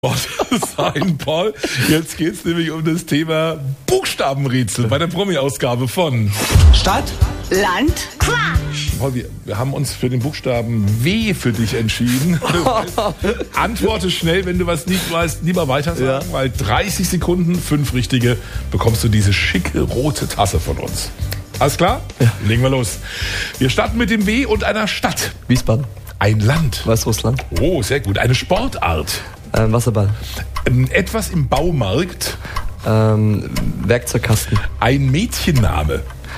sein, Paul. Jetzt geht es nämlich um das Thema Buchstabenrätsel bei der Promi-Ausgabe von Stadt, Land, Quatsch. Paul, wir haben uns für den Buchstaben W für dich entschieden. Antworte schnell, wenn du was nicht weißt, lieber weiter sagen, weil 30 Sekunden, 5 richtige, bekommst du diese schicke rote Tasse von uns. Alles klar? Ja. Legen wir los. Wir starten mit dem W und einer Stadt. Wiesbaden, Ein Land. Weißrussland, Oh, sehr gut. Eine Sportart. Wasserball, Etwas im Baumarkt. Werkzeugkasten, Ein Mädchenname.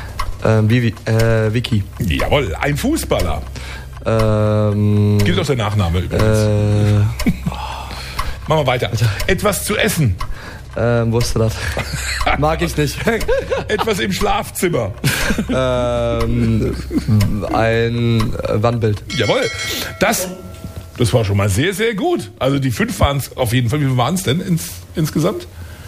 Vicky, Jawohl, ein Fußballer. Gilt auch der Nachname übrigens. Machen wir weiter. Etwas zu essen. wusste das. Mag ich nicht. Etwas im Schlafzimmer. Ein Wandbild. Jawohl. Das war schon mal sehr, sehr gut. Also die 5 waren es auf jeden Fall. Wie viel waren es denn insgesamt?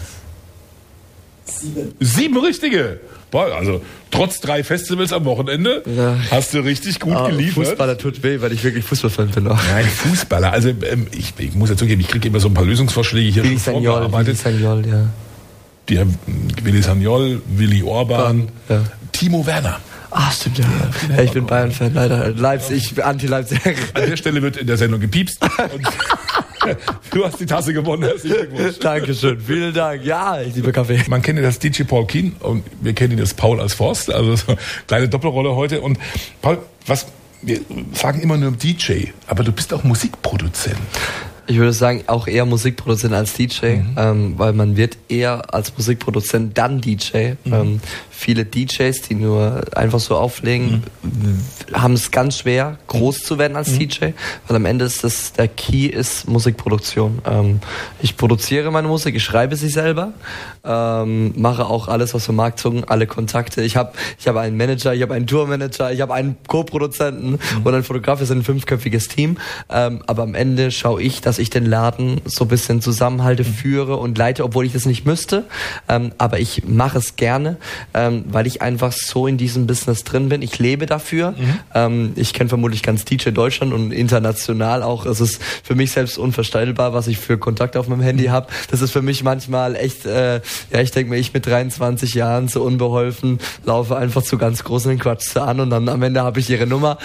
7 richtige. Boah, also trotz 3 Festivals am Wochenende hast du richtig gut geliefert. Fußballer tut weh, weil ich wirklich Fußballfan bin. Nein, Fußballer. Also ich muss ja zugeben, ich kriege immer so ein paar Lösungsvorschläge hier Willi schon Sagnol, vorgearbeitet. ja. Die haben Willi Sagnol, Willi Orban, Ja. Timo Werner. Ah, stimmt, ja. Ich bin Bayern-Fan, leider. Leipzig, Anti-Leipzig. An der Stelle wird in der Sendung gepiepst. Und du hast die Tasse gewonnen. Herzlichen Glückwunsch. Dankeschön, vielen Dank. Ja, ich liebe Kaffee. Man kennt ja das DJ Paul Kien und wir kennen ihn als Paul als Forst. Also so eine kleine Doppelrolle heute. Und Paul, wir sagen immer nur DJ, aber du bist auch Musikproduzent. Ich würde sagen, auch eher Musikproduzent als DJ, weil man wird eher als Musikproduzent dann DJ. Viele DJs, die nur einfach so auflegen, haben es ganz schwer, groß zu werden als DJ, weil am Ende ist der Key ist Musikproduktion. Ich produziere meine Musik, ich schreibe sie selber, mache auch alles, was Vermarktung, alle Kontakte. Ich habe einen Manager, ich habe einen Tourmanager, ich habe einen Co-Produzenten und einen Fotograf. Wir sind ein 5-köpfiges Team, aber am Ende schaue ich, dass ich den Laden so ein bisschen zusammenhalte, führe und leite, obwohl ich das nicht müsste. Aber ich mache es gerne, weil ich einfach so in diesem Business drin bin. Ich lebe dafür. Ich kenne vermutlich ganz DJ Deutschland und international auch. Es ist für mich selbst unvorstellbar, was ich für Kontakte auf meinem Handy habe. Das ist für mich manchmal echt, ich denke mir, ich mit 23 Jahren so unbeholfen, laufe einfach zu ganz großen Quatsch an und dann am Ende habe ich ihre Nummer.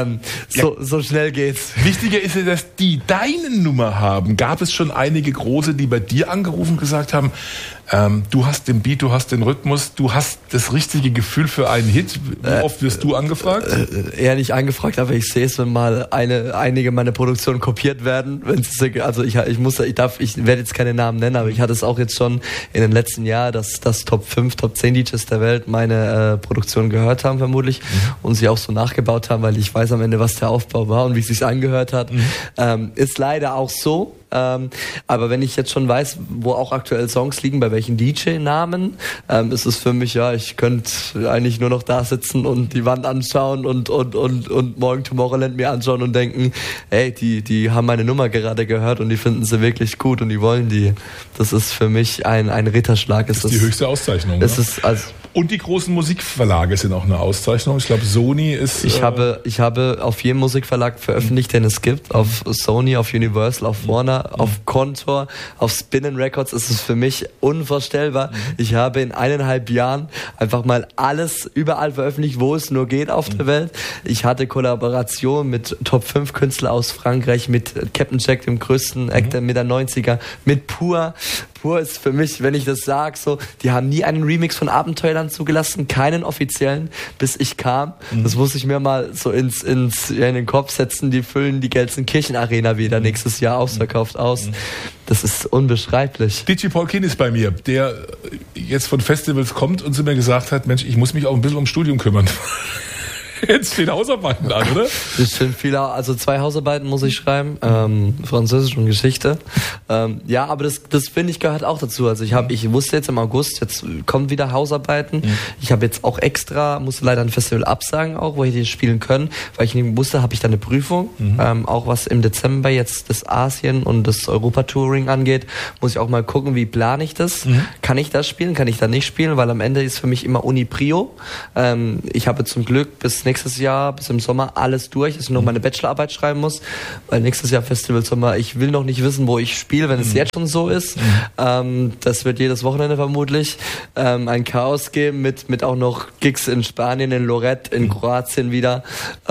So schnell geht's. Wichtiger ist ja, dass die deine Nummer haben. Gab es schon einige große, die bei dir angerufen und gesagt haben, du hast den Beat, du hast den Rhythmus, du hast das richtige Gefühl für einen Hit. Wie oft wirst du angefragt? Eher nicht angefragt, aber ich sehe es, wenn mal einige meiner Produktionen kopiert werden. Ich werde jetzt keine Namen nennen, aber ich hatte es auch jetzt schon in den letzten Jahren, dass Top 5, Top 10 DJs der Welt meine Produktion gehört haben vermutlich und sie auch so nachgebaut haben, weil ich weiß am Ende, was der Aufbau war und wie es sich angehört hat. Ist leider auch so. Aber wenn ich jetzt schon weiß, wo auch aktuell Songs liegen, bei welchen DJ-Namen, ist es für mich, ich könnte eigentlich nur noch da sitzen und die Wand anschauen und morgen Tomorrowland mir anschauen und denken, ey, die haben meine Nummer gerade gehört und die finden sie wirklich gut und die wollen die. Das ist für mich ein Ritterschlag. Das ist die höchste Auszeichnung. Und die großen Musikverlage sind auch eine Auszeichnung. Ich glaube, Sony ist... Ich habe auf jedem Musikverlag veröffentlicht, den es gibt. Auf Sony, auf Universal, auf Warner, auf Contour, auf Spin Records. Ist es für mich unvorstellbar. Ich habe in 1,5 Jahren einfach mal alles überall veröffentlicht, wo es nur geht auf der Welt. Ich hatte Kollaboration mit Top 5 Künstler aus Frankreich, mit Captain Jack, dem größten Act der Mitte 90er, mit Pur. Pur ist für mich, wenn ich das sage, so, die haben nie einen Remix von Abenteuerland zugelassen, keinen offiziellen, bis ich kam. Das muss ich mir mal so in den Kopf setzen. Die füllen die Gelsenkirchen Arena wieder nächstes Jahr ausverkauft aus. Das ist unbeschreiblich. DJ Paul Kien ist bei mir, der jetzt von Festivals kommt und zu mir gesagt hat, Mensch, ich muss mich auch ein bisschen ums Studium kümmern. Jetzt stehen Hausarbeiten an, oder? Es sind viele, also 2 Hausarbeiten muss ich schreiben, Französisch und Geschichte. Aber das finde ich gehört auch dazu. Also ich wusste jetzt im August, jetzt kommen wieder Hausarbeiten. Ich habe jetzt auch musste leider ein Festival absagen auch, wo ich die spielen können, weil ich nicht wusste, habe ich da eine Prüfung. Auch was im Dezember jetzt das Asien und das Europa-Touring angeht, muss ich auch mal gucken, wie plane ich das? Kann ich das spielen, kann ich da nicht spielen? Weil am Ende ist für mich immer Uni Prio. Ich habe zum Glück bis nächstes nächstes Jahr bis im Sommer alles durch, dass ich noch meine Bachelorarbeit schreiben muss, weil nächstes Jahr Festival Sommer, ich will noch nicht wissen, wo ich spiele, wenn es jetzt schon so ist. Das wird jedes Wochenende vermutlich ein Chaos geben mit auch noch Gigs in Spanien, in Lorette, in Kroatien wieder.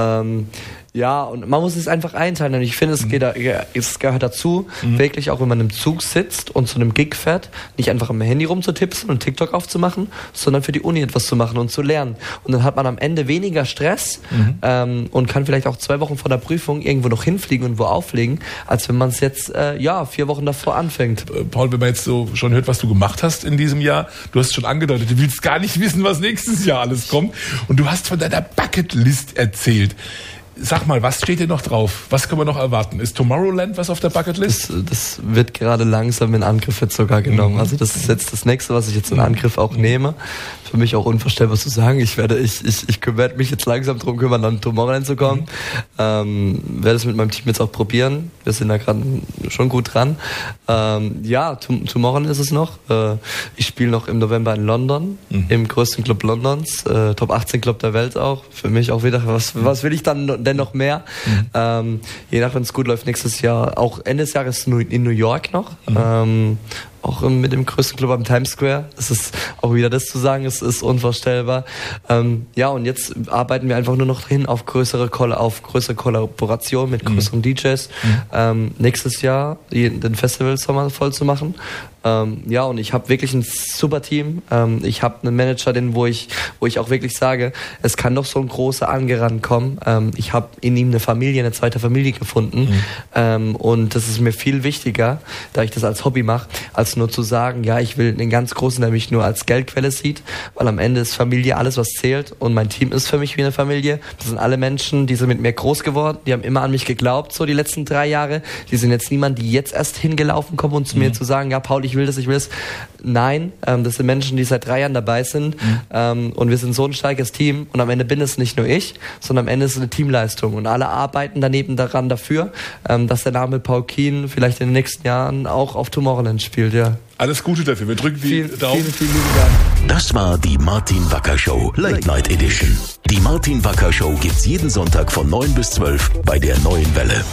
Ja, und man muss es einfach einteilen. Und ich finde, es gehört dazu, wirklich auch wenn man im Zug sitzt und zu einem Gig fährt, nicht einfach am Handy rumzutipsen und TikTok aufzumachen, sondern für die Uni etwas zu machen und zu lernen. Und dann hat man am Ende weniger Stress und kann vielleicht auch 2 Wochen vor der Prüfung irgendwo noch hinfliegen und wo auflegen, als wenn man es jetzt 4 Wochen davor anfängt. Paul, wenn man jetzt so schon hört, was du gemacht hast in diesem Jahr, du hast schon angedeutet, du willst gar nicht wissen, was nächstes Jahr alles kommt. Und du hast von deiner Bucketlist erzählt. Sag mal, was steht denn noch drauf? Was können wir noch erwarten? Ist Tomorrowland was auf der Bucketlist? Das wird gerade langsam in Angriff jetzt sogar genommen. Also das ist jetzt das Nächste, was ich jetzt in Angriff auch nehme. Für mich auch unvorstellbar zu sagen. Ich werde mich jetzt langsam drum kümmern, an Tomorrowland zu kommen. Werde es mit meinem Team jetzt auch probieren. Wir sind da gerade schon gut dran. Tomorrowland ist es noch. Ich spiele noch im November in London, im größten Club Londons, Top 18 Club der Welt auch. Für mich auch wieder, was will ich dann denn noch mehr? Je nach, wenn es gut läuft, nächstes Jahr, auch Ende des Jahres in New York noch. Auch mit dem größten Club am Times Square. Es ist auch wieder das zu sagen, es ist unvorstellbar. Und jetzt arbeiten wir einfach nur noch hin auf größere Kollaboration mit größeren DJs. Nächstes Jahr den Festival-Sommer voll zu machen. Und ich habe wirklich ein super Team. Ich habe einen Manager, wo ich auch wirklich sage, es kann doch so ein großer angerannt kommen. Ich habe in ihm eine zweite Familie gefunden. Und das ist mir viel wichtiger, da ich das als Hobby mache, als nur zu sagen, ja, ich will den ganz Großen, der mich nur als Geldquelle sieht, weil am Ende ist Familie alles, was zählt, und mein Team ist für mich wie eine Familie. Das sind alle Menschen, die sind mit mir groß geworden, die haben immer an mich geglaubt, so die letzten 3 Jahre. Die sind jetzt niemand, die jetzt erst hingelaufen kommen und zu mir zu sagen, ja, Paul, ich will das. Nein, das sind Menschen, die seit 3 Jahren dabei sind, und wir sind so ein starkes Team, und am Ende bin es nicht nur ich, sondern am Ende ist es eine Teamleistung, und alle arbeiten daran dafür, dass der Name Paul Kien vielleicht in den nächsten Jahren auch auf Tomorrowland spielt, ja. Alles Gute dafür, wir drücken die Daumen. Vielen lieben Dank. Das war die Martin Wacker Show Late Night Edition. Die Martin Wacker Show gibt's jeden Sonntag von 9 bis 12 bei der Neuen Welle.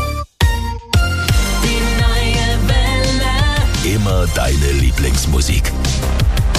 Immer deine Lieblingsmusik.